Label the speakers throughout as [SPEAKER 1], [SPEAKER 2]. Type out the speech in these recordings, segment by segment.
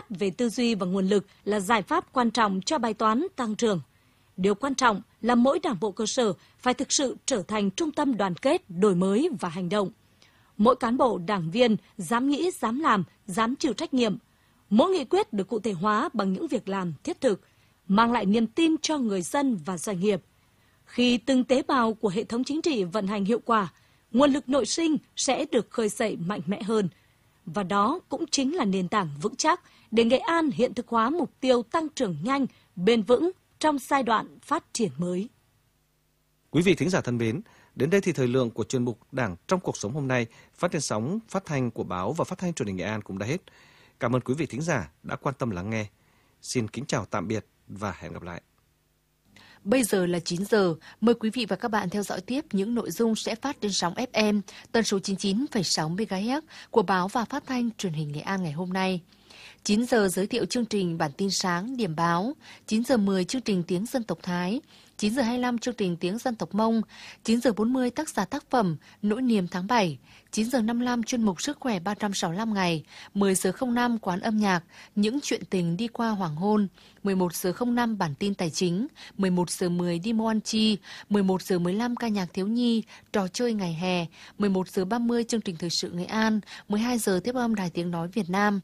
[SPEAKER 1] về tư duy và nguồn lực là giải pháp quan trọng cho bài toán tăng trưởng. Điều quan trọng là mỗi đảng bộ cơ sở phải thực sự trở thành trung tâm đoàn kết, đổi mới và hành động. Mỗi cán bộ đảng viên dám nghĩ, dám làm, dám chịu trách nhiệm. Mỗi nghị quyết được cụ thể hóa bằng những việc làm thiết thực, mang lại niềm tin cho người dân và doanh nghiệp. Khi từng tế bào của hệ thống chính trị vận hành hiệu quả, nguồn lực nội sinh sẽ được khơi dậy mạnh mẽ hơn. Và đó cũng chính là nền tảng vững chắc để Nghệ An hiện thực hóa mục tiêu tăng trưởng nhanh, bền vững trong giai đoạn phát triển mới.
[SPEAKER 2] Quý vị thính giả thân mến, đến đây thì thời lượng của chuyên mục Đảng trong cuộc sống hôm nay phát trên sóng phát thanh của báo và phát thanh truyền hình Nghệ An cũng đã hết. Cảm ơn quý vị thính giả đã quan tâm lắng nghe. Xin kính chào tạm biệt và hẹn gặp lại.
[SPEAKER 3] Bây giờ là 9 giờ, mời quý vị và các bạn theo dõi tiếp những nội dung sẽ phát trên sóng FM tần số 99,6 MHz của báo và phát thanh truyền hình Nghệ An ngày hôm nay. 9 giờ giới thiệu chương trình bản tin sáng điểm báo, 9 giờ 10 chương trình tiếng dân tộc Thái, 9 giờ 25 chương trình tiếng dân tộc Mông, 9 giờ 40 tác giả tác phẩm Nỗi niềm tháng 7, 9 giờ 55 chuyên mục Sức khỏe 365 ngày, 10 giờ 05 quán âm nhạc, những chuyện tình đi qua hoàng hôn, 11 giờ 05 bản tin tài chính, 11 giờ 10 đi mua ăn chi, 11 giờ 15 ca nhạc thiếu nhi, trò chơi ngày hè, 11 giờ 30 chương trình thời sự Nghệ An, 12 giờ tiếp âm Đài Tiếng nói Việt Nam.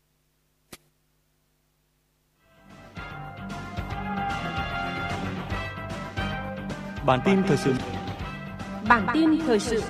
[SPEAKER 4] Bản tin thời sự.
[SPEAKER 1] Bản tin thời sự.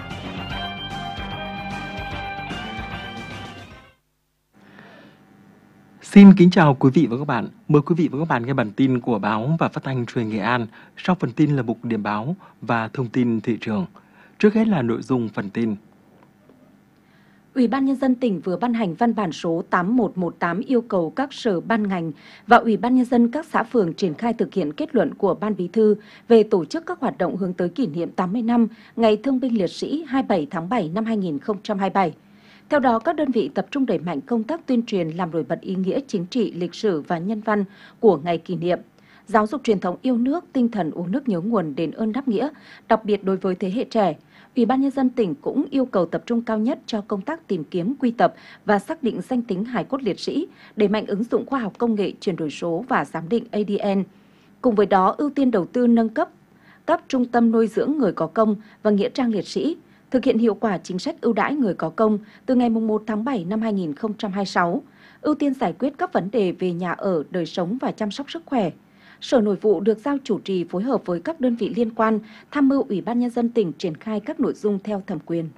[SPEAKER 4] Xin kính chào quý vị và các bạn. Mời quý vị và các bạn nghe bản tin của báo và phát thanh truyền hình Nghệ An. Sau phần tin là mục điểm báo và thông tin thị trường. Trước hết là nội dung phần tin.
[SPEAKER 5] Ủy ban Nhân dân tỉnh vừa ban hành văn bản số 8118 yêu cầu các sở ban ngành và Ủy ban Nhân dân các xã phường triển khai thực hiện kết luận của Ban Bí thư về tổ chức các hoạt động hướng tới kỷ niệm 80 năm Ngày Thương binh Liệt sĩ 27 tháng 7 năm 2027. Theo đó, các đơn vị tập trung đẩy mạnh công tác tuyên truyền làm nổi bật ý nghĩa chính trị, lịch sử và nhân văn của ngày kỷ niệm, giáo dục truyền thống yêu nước, tinh thần uống nước nhớ nguồn, đền ơn đáp nghĩa, đặc biệt đối với thế hệ trẻ. Ủy ban Nhân dân tỉnh cũng yêu cầu tập trung cao nhất cho công tác tìm kiếm, quy tập và xác định danh tính hài cốt liệt sĩ, đẩy mạnh ứng dụng khoa học công nghệ, chuyển đổi số và giám định ADN. Cùng với đó, ưu tiên đầu tư nâng cấp các trung tâm nuôi dưỡng người có công và nghĩa trang liệt sĩ, thực hiện hiệu quả chính sách ưu đãi người có công từ ngày 1 tháng 7 năm 2026, ưu tiên giải quyết các vấn đề về nhà ở, đời sống và chăm sóc sức khỏe. Sở Nội vụ được giao chủ trì phối hợp với các đơn vị liên quan, tham mưu Ủy ban Nhân dân tỉnh triển khai các nội dung theo thẩm quyền.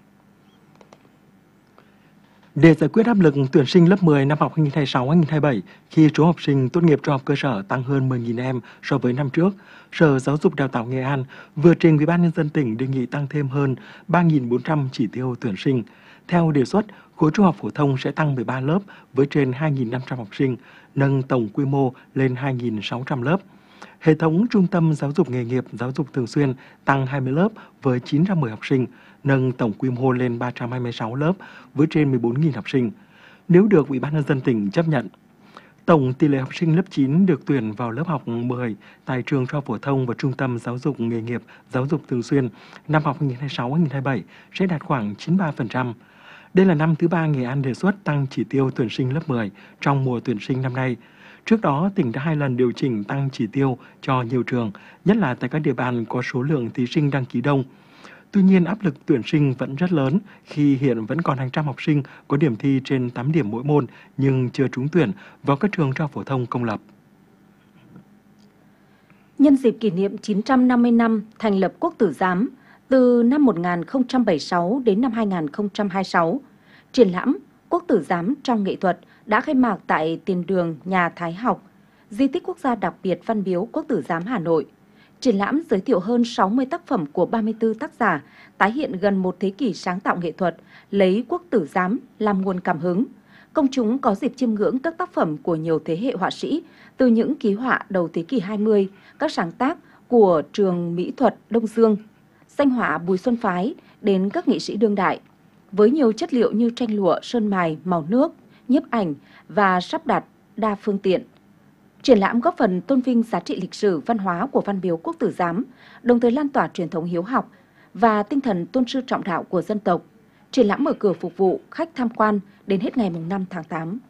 [SPEAKER 4] Để giải quyết áp lực tuyển sinh lớp 10 năm học 2026-2027 khi số học sinh tốt nghiệp trung học cơ sở tăng hơn 10.000 em so với năm trước, Sở Giáo dục Đào tạo Nghệ An vừa trình Ủy ban Nhân dân tỉnh đề nghị tăng thêm hơn 3.400 chỉ tiêu tuyển sinh. Theo đề xuất, khối trung học phổ thông sẽ tăng 13 lớp với trên 2.500 học sinh, nâng tổng quy mô lên 2.600 lớp. Hệ thống trung tâm giáo dục nghề nghiệp, giáo dục thường xuyên tăng 20 lớp với 910 học sinh, nâng tổng quy mô lên 326 lớp với trên 14.000 học sinh. Nếu được Ủy ban Nhân dân tỉnh chấp nhận, tổng tỷ lệ học sinh lớp 9 được tuyển vào lớp học 10 tại trường trung học phổ thông và trung tâm giáo dục nghề nghiệp, giáo dục thường xuyên năm học 2026-2027 sẽ đạt khoảng 93%. Đây là năm thứ 3 Nghệ An đề xuất tăng chỉ tiêu tuyển sinh lớp 10 trong mùa tuyển sinh năm nay. Trước đó, tỉnh đã 2 lần điều chỉnh tăng chỉ tiêu cho nhiều trường, nhất là tại các địa bàn có số lượng thí sinh đăng ký đông. Tuy nhiên, áp lực tuyển sinh vẫn rất lớn khi hiện vẫn còn hàng trăm học sinh có điểm thi trên 8 điểm mỗi môn nhưng chưa trúng tuyển vào các trường trung học phổ thông công lập.
[SPEAKER 5] Nhân dịp kỷ niệm 950 năm thành lập Quốc tử giám từ năm 1076 đến năm 2026, triển lãm Quốc tử giám trong nghệ thuật đã khai mạc tại tiền đường nhà Thái học, di tích quốc gia đặc biệt Văn Miếu Quốc tử giám Hà Nội. Triển lãm giới thiệu hơn 60 tác phẩm của 34 tác giả, tái hiện gần một thế kỷ sáng tạo nghệ thuật, lấy Quốc tử giám làm nguồn cảm hứng. Công chúng có dịp chiêm ngưỡng các tác phẩm của nhiều thế hệ họa sĩ, từ những ký họa đầu thế kỷ 20, các sáng tác của trường mỹ thuật Đông Dương, danh họa Bùi Xuân Phái đến các nghệ sĩ đương đại, với nhiều chất liệu như tranh lụa, sơn mài, màu nước, nhiếp ảnh và sắp đặt đa phương tiện. Triển lãm góp phần tôn vinh giá trị lịch sử văn hóa của Văn Miếu Quốc tử giám, đồng thời lan tỏa truyền thống hiếu học và tinh thần tôn sư trọng đạo của dân tộc. Triển lãm mở cửa phục vụ khách tham quan đến hết ngày 5 tháng 8.